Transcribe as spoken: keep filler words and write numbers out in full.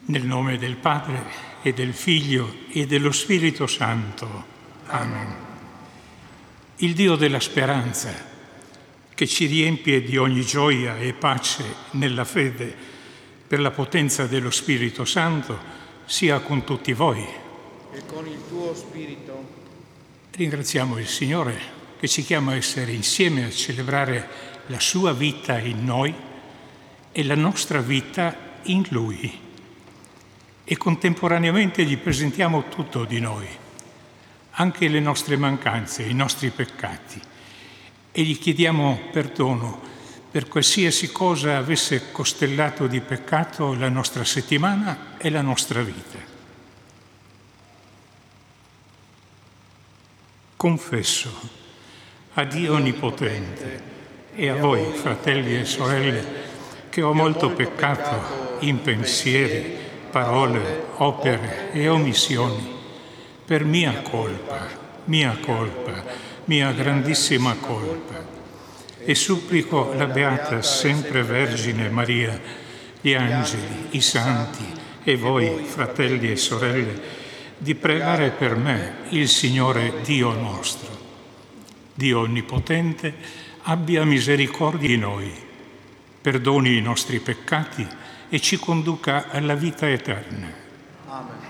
Nel nome del Padre e del Figlio e dello Spirito Santo. Amen. Il Dio della speranza, che ci riempie di ogni gioia e pace nella fede per la potenza dello Spirito Santo, sia con tutti voi. E con il tuo Spirito. Ringraziamo il Signore che ci chiama a essere insieme a celebrare la sua vita in noi e la nostra vita in Lui. E contemporaneamente gli presentiamo tutto di noi, anche le nostre mancanze, i nostri peccati, e gli chiediamo perdono per qualsiasi cosa avesse costellato di peccato la nostra settimana e la nostra vita. Confesso a Dio Onnipotente e a voi, fratelli e sorelle, che ho molto peccato in pensieri, parole, opere e omissioni, per mia colpa, mia colpa, mia grandissima colpa. E supplico la Beata Sempre Vergine Maria, gli angeli, i santi e voi, fratelli e sorelle, di pregare per me il Signore Dio nostro. Dio Onnipotente abbia misericordia di noi, perdoni i nostri peccati e ci conduca alla vita eterna. Amen.